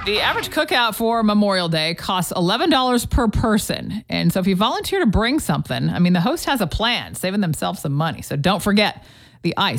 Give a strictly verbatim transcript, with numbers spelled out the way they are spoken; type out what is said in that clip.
The average cookout for Memorial Day costs eleven dollars per person. And so if you volunteer to bring something, I mean, the host has a plan, saving themselves some money. So don't forget the ice.